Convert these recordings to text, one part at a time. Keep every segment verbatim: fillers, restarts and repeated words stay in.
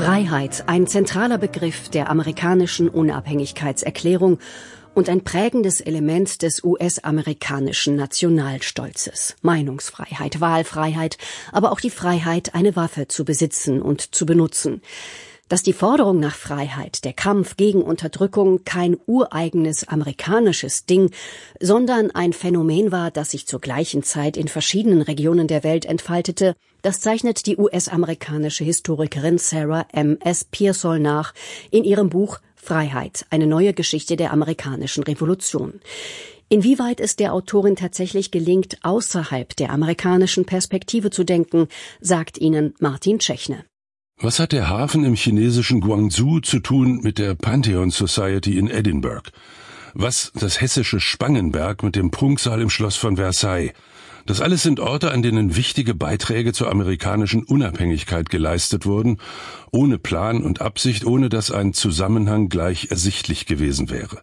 Freiheit, ein zentraler Begriff der amerikanischen Unabhängigkeitserklärung und ein prägendes Element des U S-amerikanischen Nationalstolzes. Meinungsfreiheit, Wahlfreiheit, aber auch die Freiheit, eine Waffe zu besitzen und zu benutzen. Dass die Forderung nach Freiheit, der Kampf gegen Unterdrückung kein ureigenes amerikanisches Ding, sondern ein Phänomen war, das sich zur gleichen Zeit in verschiedenen Regionen der Welt entfaltete, das zeichnet die U S-amerikanische Historikerin Sarah M S Pearsall nach in ihrem Buch Freiheit, eine neue Geschichte der amerikanischen Revolution. Inwieweit es der Autorin tatsächlich gelingt, außerhalb der amerikanischen Perspektive zu denken, sagt Ihnen Martin Tschechne. Was hat der Hafen im chinesischen Guangzhou zu tun mit der Pantheon Society in Edinburgh? Was das hessische Spangenberg mit dem Prunksaal im Schloss von Versailles? Das alles sind Orte, an denen wichtige Beiträge zur amerikanischen Unabhängigkeit geleistet wurden, ohne Plan und Absicht, ohne dass ein Zusammenhang gleich ersichtlich gewesen wäre.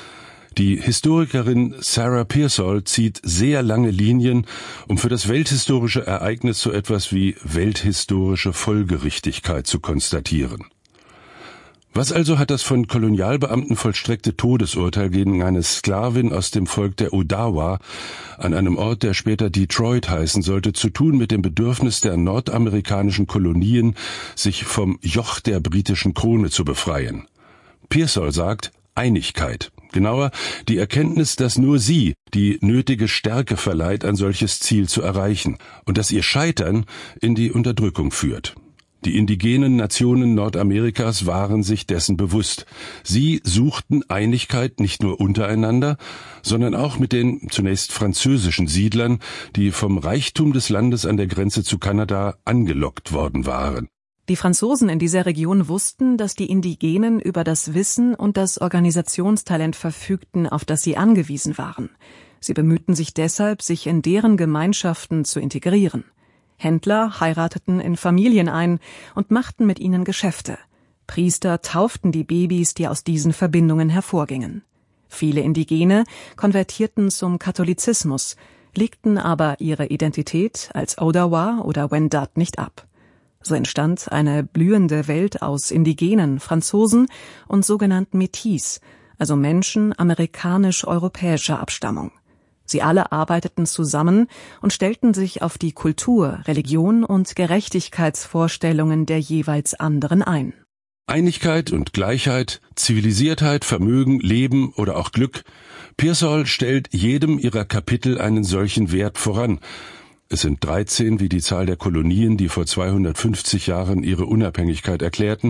Die Historikerin Sarah Pearsall zieht sehr lange Linien, um für das welthistorische Ereignis so etwas wie welthistorische Folgerichtigkeit zu konstatieren. Was also hat das von Kolonialbeamten vollstreckte Todesurteil gegen eine Sklavin aus dem Volk der Odawa an einem Ort, der später Detroit heißen sollte, zu tun mit dem Bedürfnis der nordamerikanischen Kolonien, sich vom Joch der britischen Krone zu befreien? Pearsall sagt Einigkeit. Genauer, die Erkenntnis, dass nur sie die nötige Stärke verleiht, ein solches Ziel zu erreichen und dass ihr Scheitern in die Unterdrückung führt. Die indigenen Nationen Nordamerikas waren sich dessen bewusst. Sie suchten Einigkeit nicht nur untereinander, sondern auch mit den zunächst französischen Siedlern, die vom Reichtum des Landes an der Grenze zu Kanada angelockt worden waren. Die Franzosen in dieser Region wussten, dass die Indigenen über das Wissen und das Organisationstalent verfügten, auf das sie angewiesen waren. Sie bemühten sich deshalb, sich in deren Gemeinschaften zu integrieren. Händler heirateten in Familien ein und machten mit ihnen Geschäfte. Priester tauften die Babys, die aus diesen Verbindungen hervorgingen. Viele Indigene konvertierten zum Katholizismus, legten aber ihre Identität als Odawa oder Wendat nicht ab. So entstand eine blühende Welt aus Indigenen, Franzosen und sogenannten Métis, also Menschen amerikanisch-europäischer Abstammung. Sie alle arbeiteten zusammen und stellten sich auf die Kultur, Religion und Gerechtigkeitsvorstellungen der jeweils anderen ein. Einigkeit und Gleichheit, Zivilisiertheit, Vermögen, Leben oder auch Glück. Pearsall stellt jedem ihrer Kapitel einen solchen Wert voran. Es sind dreizehn wie die Zahl der Kolonien, die vor zweihundertfünfzig Jahren ihre Unabhängigkeit erklärten,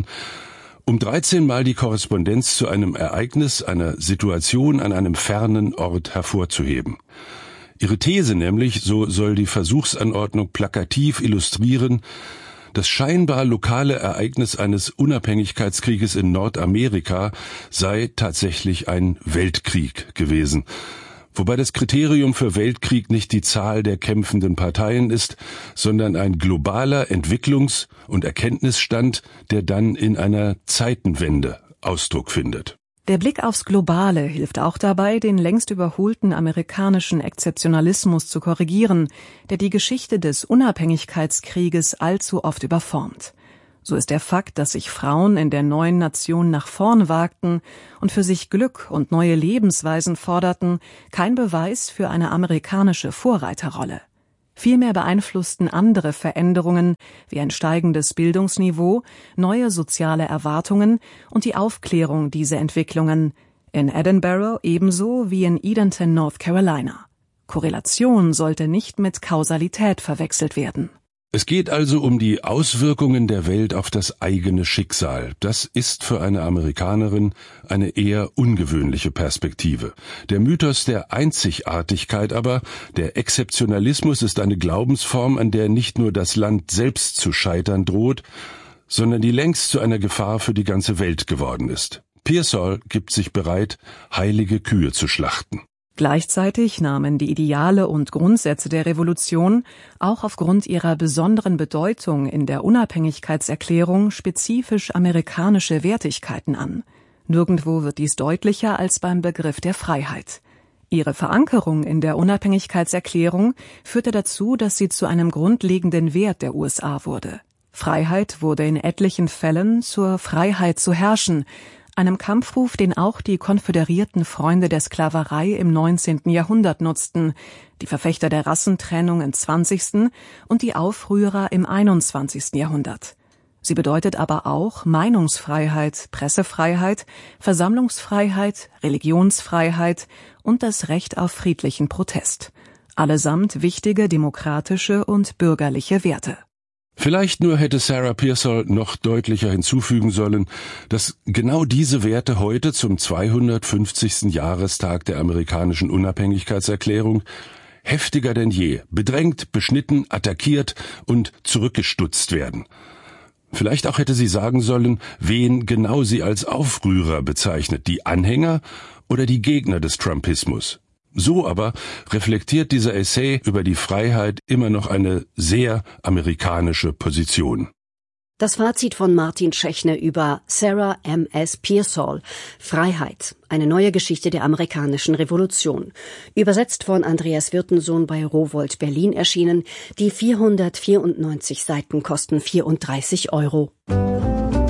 um dreizehn Mal die Korrespondenz zu einem Ereignis, einer Situation an einem fernen Ort hervorzuheben. Ihre These nämlich, so soll die Versuchsanordnung plakativ illustrieren, das scheinbar lokale Ereignis eines Unabhängigkeitskrieges in Nordamerika sei tatsächlich ein Weltkrieg gewesen. Wobei das Kriterium für Weltkrieg nicht die Zahl der kämpfenden Parteien ist, sondern ein globaler Entwicklungs- und Erkenntnisstand, der dann in einer Zeitenwende Ausdruck findet. Der Blick aufs Globale hilft auch dabei, den längst überholten amerikanischen Exzeptionalismus zu korrigieren, der die Geschichte des Unabhängigkeitskrieges allzu oft überformt. So ist der Fakt, dass sich Frauen in der neuen Nation nach vorn wagten und für sich Glück und neue Lebensweisen forderten, kein Beweis für eine amerikanische Vorreiterrolle. Vielmehr beeinflussten andere Veränderungen wie ein steigendes Bildungsniveau, neue soziale Erwartungen und die Aufklärung diese Entwicklungen, in Edinburgh ebenso wie in Edenton, North Carolina. Korrelation sollte nicht mit Kausalität verwechselt werden. Es geht also um die Auswirkungen der Welt auf das eigene Schicksal. Das ist für eine Amerikanerin eine eher ungewöhnliche Perspektive. Der Mythos der Einzigartigkeit aber, der Exzeptionalismus, ist eine Glaubensform, an der nicht nur das Land selbst zu scheitern droht, sondern die längst zu einer Gefahr für die ganze Welt geworden ist. Pearsall gibt sich bereit, heilige Kühe zu schlachten. Gleichzeitig nahmen die Ideale und Grundsätze der Revolution auch aufgrund ihrer besonderen Bedeutung in der Unabhängigkeitserklärung spezifisch amerikanische Wertigkeiten an. Nirgendwo wird dies deutlicher als beim Begriff der Freiheit. Ihre Verankerung in der Unabhängigkeitserklärung führte dazu, dass sie zu einem grundlegenden Wert der U S A wurde. Freiheit wurde in etlichen Fällen zur Freiheit zu herrschen, einem Kampfruf, den auch die konföderierten Freunde der Sklaverei im neunzehnten Jahrhundert nutzten, die Verfechter der Rassentrennung im zwanzigsten und die Aufrührer im einundzwanzigsten Jahrhundert. Sie bedeutet aber auch Meinungsfreiheit, Pressefreiheit, Versammlungsfreiheit, Religionsfreiheit und das Recht auf friedlichen Protest. Allesamt wichtige demokratische und bürgerliche Werte. Vielleicht nur hätte Sarah Pearsall noch deutlicher hinzufügen sollen, dass genau diese Werte heute zum zweihundertfünfzigsten Jahrestag der amerikanischen Unabhängigkeitserklärung heftiger denn je bedrängt, beschnitten, attackiert und zurückgestutzt werden. Vielleicht auch hätte sie sagen sollen, wen genau sie als Aufrührer bezeichnet, die Anhänger oder die Gegner des Trumpismus. So aber reflektiert dieser Essay über die Freiheit immer noch eine sehr amerikanische Position. Das Fazit von Martin Schechner über Sarah M S Pearsall, Freiheit, eine neue Geschichte der amerikanischen Revolution. Übersetzt von Andreas Wirtensohn bei Rowohlt Berlin erschienen. Die vierhundertvierundneunzig Seiten kosten vierunddreißig Euro.